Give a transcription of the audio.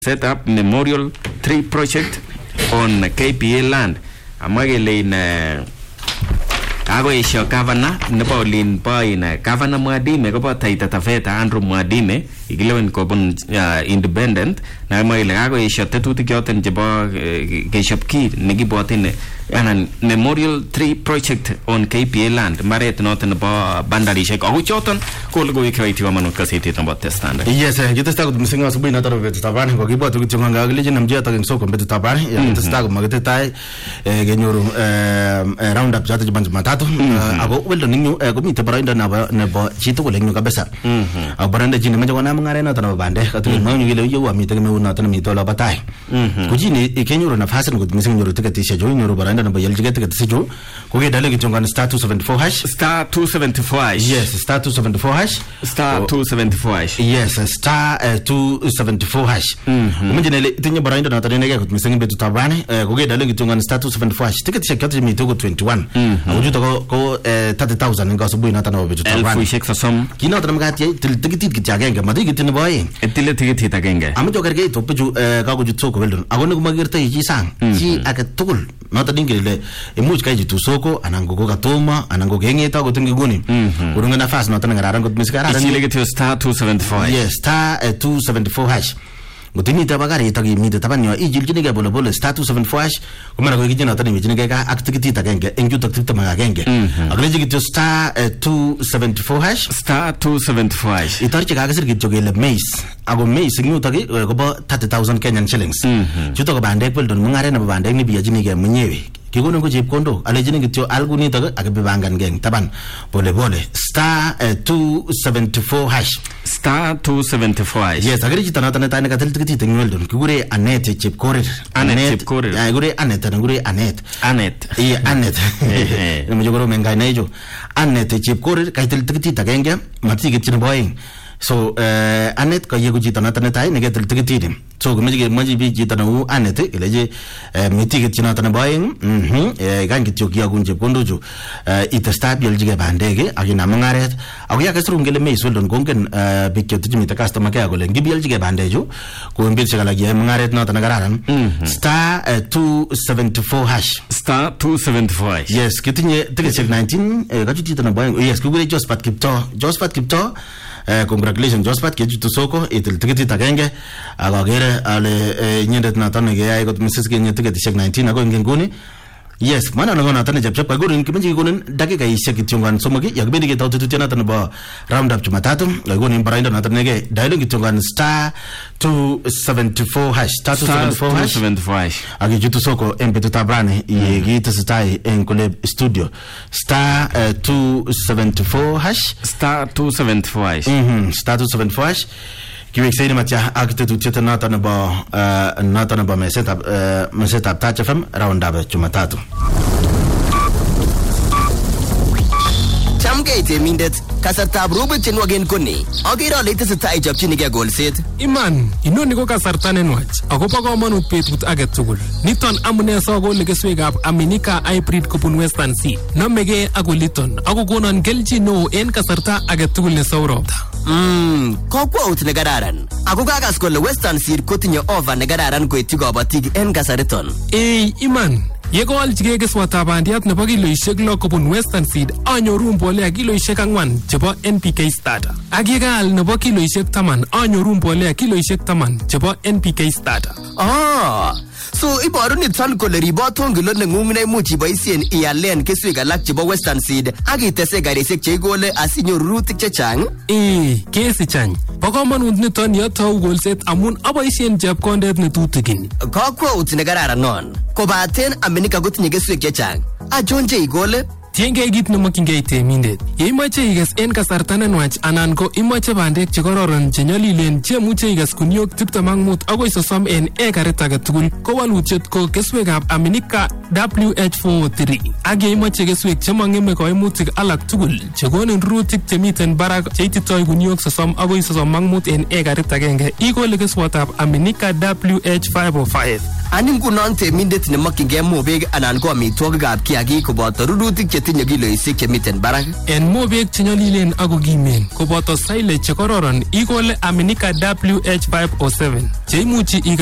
set up Memorial 3 project on KPA land. Amagele in Agoisha Governor, Napolin Boy in Governor Muadime, Gopa Taita Tafeta, Andrew Muadime, Igilon Cobon Independent, Namai Agoisha Tetuti Gotten Jabba Geshop Key, Nigibotin, and Memorial 3 project on KPA land, Maret not in the Bandari Shek, Ochoton, Kolgo creative Manuka City about the standard. Yes, you just start missing us being out of it. Taban, Gogibo to Chunga religion and Jetta and so compared to Taban, the stag Magatai, Genuru roundup judgment Matato, Ago will the new Gomita Branda Nebo Chito Lengu Cabessa. A Branda Jinamana Arena Bande, at the moment you are meeting not a mitola batai. Kujini, can you run a fasten with missing your ticket join your Branda and Bayel get the Sijo? Go get delegate on star 274 hash. Star 274. Yes, star 274 hash. Star 274 hash. Yes, star 274 hash. Imagine Tinya Branda not a nega with missing bit to Tabani. Go get delegate on star 274 hash. Ticket check me to go 21. Would you go 30,000 and gossip not an over to Tabani? Shake for some. Kinot till ticket Jaganga, Madig in the boy. A ticket again. I'm a joker gate to put you Gago Soko. I want to Magirta Yisan. She I could tool. Not a dingle, a much kaji to Soko, and Angoga Toma, and Ango Genge Tago Tunguni. We're going to fast, not an Arango Miscara. To star 274. Yes, star 274 hash. Mutini Tabagari, Tagi, me the Tabano, Ijilga Bolobol, star 274 hash, Umaragin, not any activity again, and you took them again. I'm going to get to star 274 hash. Star 274 hash. Itarchak get to get mace. I will mace, you take about 30,000 Kenyan shillings. You talk about Depel, Mungaran of Bandani, Biajiniga, Munyevi. Kiguno Jip Kondo, alleging it to Algunita, Akabangan gang, Taban, Bolebole, star 274 hash. Star 274 hash. Yes, I agree to another time. Weldon, Gure, Annette, Chip Corrid, Annette, I agree, Annette, and Gure, Annette, Annette, Annette, Majoro Menganejo, Annette, Chip Corrid, Kaitel Tikita Ganga, Matigit in Boying. So, Annette, Kayaguji, another time, and get the ticket. So, Maji Gitano, Annette, Mitigat Jonathan Boying, Ganki Gunja Pondojo, it a stab Yelgiga Bandege, Agina Mangaret, Agiakastrum Gelemes, Weldon Gongan, Picture to Jimmy the customer Gagol, and Gibielgiga Bandejo, going Bilsagalagia, Mangaret, not an Agaran, star 274 hash. Star 274 hash. Yes, getting ticket 19, Gajitan Boying, yes, Google just Pat Kipto, congratulations, Jospat, get you to Soko, it'll take it again. Agagere, Ale, Ned Natanega, I got Mrs. Genya ticket 19, I go in Guni. Yes, man, I'm going to Japap, I go in Kimaji, Daga is second Tungan Somagi, Yagbi get out to Jonathan about round up to Matatum, I go in Brandon Natanega, dialogue Tungan star 274 hash, star 274 hash. I get you to Soko, and Petuta Brani, Yegit Satai, and Coleb Studio, star 274 hash, star 274 hash, star 274 hash. You say to Matia, acted to Cheta not on about my setup touch of him around up to Matato. Chamgate mindet kasartab Robert Chenwagen Kuni. Agira latest tie job chiniga goal set. Iman, inoni ko kasartanen watch. Ako pa komonut petut age tugul. Niton amune so go legeswegap Aminika hybrid kupun Western Sea. Namege ako liton. Ako konon gelchino en kasarta age tugul ne saurobta. Kokwaut negararan. Ako kakas kole Western Sea kotinye over negararan koityi kabatik en kasariton. Iman. Yeko aljige keswata bandiat nebo kiloishek 6 kobun Western Seed anyoru mbolea kiloishek 4 chebo NPK starter. Ak yekaal nebo kiloishek 10 anyoru mbolea kiloishek 10 chebo NPK starter. So iboru niton kole ribot tongilot nengung neimuch iboisien ialen keswek alak chebo Western Seed ak itese garisiek cheigole asinyoru rurutik chechang. Kesichany. Bo komonut niton yotou golset amun aboisien chepkondet netutikin. Kokwaut nekararan non. Kobaten Aminika kotinye keswek chechang. Achon cheigole? Tiengei kit nemokyingei temindet. Ye imache iges en kasarta nenwach anan ko imache bandek chekororon chenyolilen chemuche iges kuniok 25 agoi 30 en ekarit age tugul, ko walutiet ko keswekab Aminika WH403. Ak ye imache keswek chemang'eme koimutik alak tugul chekonin rurutik chemiten barak cheititoi kuniok 30 agoi 35 en ekarit agenge, ikole keswotab Aminika WH505. Ani ngunon temindet nemokyingei mobek anan ko amitwogikab kiagik koboto rurutik chetinye kiloisiek chemiten barak. En mobek chenyolilen ako kimen koboto silage chekororon ikole Aminika WH507 cheimuchi